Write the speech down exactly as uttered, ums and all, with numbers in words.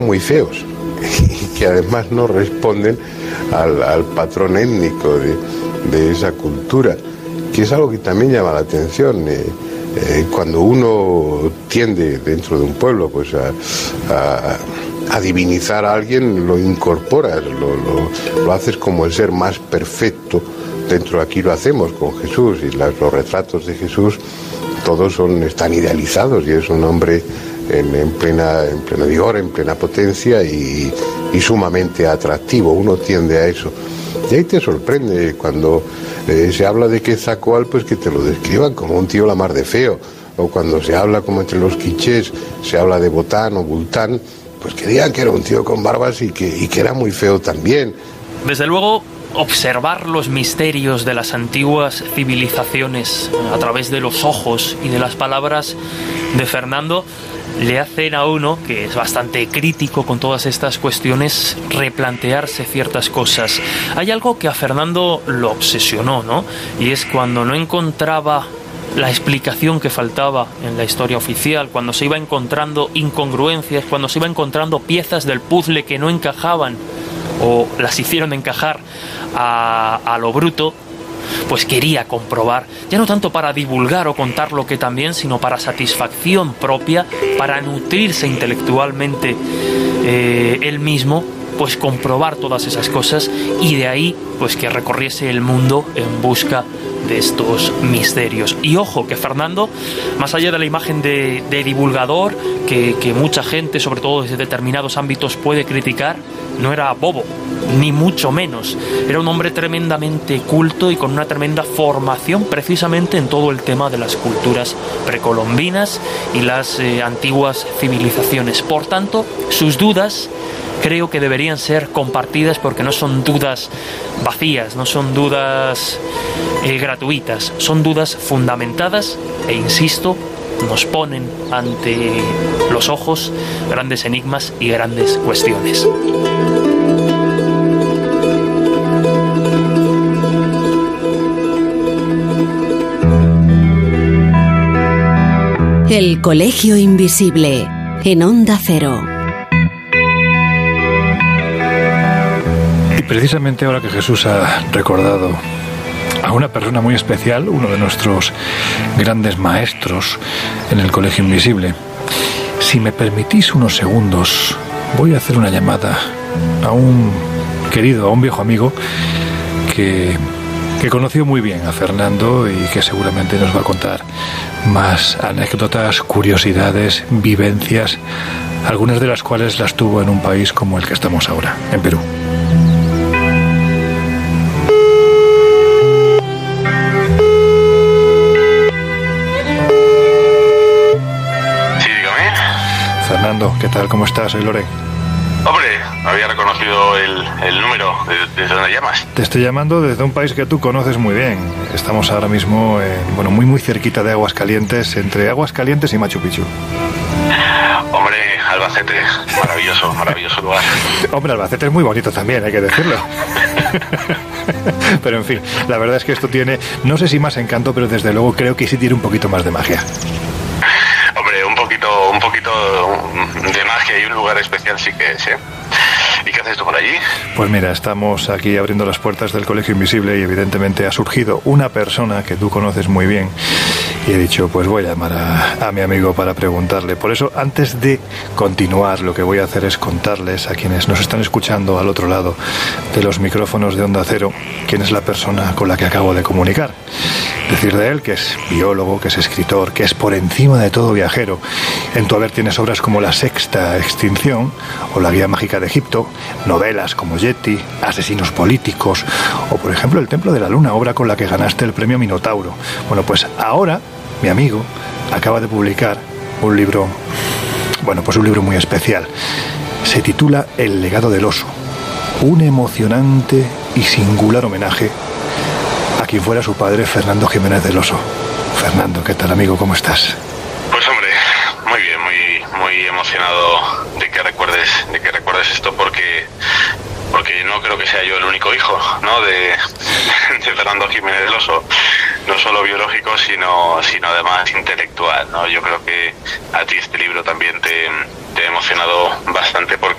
muy feos y que además no responden al, al patrón étnico de, de esa cultura, que es algo que también llama la atención. Eh, eh, cuando uno tiende dentro de un pueblo pues a, a, a divinizar a alguien, lo incorporas, lo, lo, lo haces como el ser más perfecto. Dentro de aquí lo hacemos con Jesús, y las, los retratos de Jesús todos son, están idealizados, y es un hombre en, en, plena, en pleno vigor, en plena potencia y, y sumamente atractivo. Uno tiende a eso. Y ahí te sorprende cuando eh, se habla de Quetzalcóatl, pues que te lo describan como un tío la mar de feo. O cuando se habla, como entre los quichés, se habla de Botán o Bultán, pues que digan que era un tío con barbas y que, y que era muy feo también. Desde luego, observar los misterios de las antiguas civilizaciones a través de los ojos y de las palabras de Fernando le hacen a uno, que es bastante crítico con todas estas cuestiones, replantearse ciertas cosas. Hay algo que a Fernando lo obsesionó, ¿no? Y es cuando no encontraba la explicación que faltaba en la historia oficial, cuando se iba encontrando incongruencias, cuando se iba encontrando piezas del puzzle que no encajaban o las hicieron encajar a, a lo bruto, pues quería comprobar, ya no tanto para divulgar o contar lo que también, sino para satisfacción propia, para nutrirse intelectualmente eh, él mismo, pues comprobar todas esas cosas, y de ahí pues que recorriese el mundo en busca de estos misterios. Y ojo, que Fernando, más allá de la imagen de, de divulgador que, que mucha gente, sobre todo desde determinados ámbitos, puede criticar, no era bobo, ni mucho menos. Era un hombre tremendamente culto y con una tremenda formación precisamente en todo el tema de las culturas precolombinas y las eh, antiguas civilizaciones. Por tanto, sus dudas creo que deberían ser compartidas, porque no son dudas vacías, no son dudas eh, gratuitas, son dudas fundamentadas e, insisto, nos ponen ante los ojos grandes enigmas y grandes cuestiones. El Colegio Invisible, en Onda Cero. Y precisamente ahora que Jesús ha recordado a una persona muy especial, uno de nuestros grandes maestros en el Colegio Invisible, si me permitís unos segundos, voy a hacer una llamada a un querido, a un viejo amigo que, que conoció muy bien a Fernando y que seguramente nos va a contar más anécdotas, curiosidades, vivencias, algunas de las cuales las tuvo en un país como el que estamos ahora, en Perú. Fernando, ¿qué tal? ¿Cómo estás? Soy Loren. Hombre, había reconocido el, el número. ¿Desde dónde llamas? Te estoy llamando desde un país que tú conoces muy bien. Estamos ahora mismo, en, bueno, muy muy cerquita de Aguascalientes, entre Aguascalientes y Machu Picchu. Hombre, Albacete, maravilloso, maravilloso lugar. Hombre, Albacete es muy bonito también, hay que decirlo. Pero en fin, la verdad es que esto tiene, no sé si más encanto, pero desde luego creo que sí tiene un poquito más de magia. Hombre, un poquito, un poquito de magia y un lugar especial sí que es, ¿eh? ¿Y qué haces tú por allí? Pues mira, estamos aquí abriendo las puertas del Colegio Invisible y evidentemente ha surgido una persona que tú conoces muy bien y he dicho, pues voy a llamar a, a mi amigo para preguntarle. Por eso, antes de continuar, lo que voy a hacer es contarles a quienes nos están escuchando al otro lado de los micrófonos de Onda Cero quién es la persona con la que acabo de comunicar. Decir de él que es biólogo, que es escritor, que es por encima de todo viajero. En tu haber tienes obras como La Sexta Extinción o La Guía Mágica de Egipto, novelas como Yeti, Asesinos Políticos o, por ejemplo, El Templo de la Luna, obra con la que ganaste el premio Minotauro. Bueno, pues ahora mi amigo acaba de publicar un libro, bueno, pues un libro muy especial. Se titula El legado del oso, un emocionante y singular homenaje a quien fuera su padre, Fernando Jiménez del Oso. Fernando, ¿qué tal, amigo? ¿Cómo estás? Pues hombre, muy bien, muy muy emocionado de que recuerdes de que recuerdes esto, porque porque no creo que sea yo el único hijo, ¿no? de, de Fernando Jiménez del Oso, no solo biológico, sino sino además intelectual, ¿no? Yo creo que a ti este libro también te, te ha emocionado bastante, porque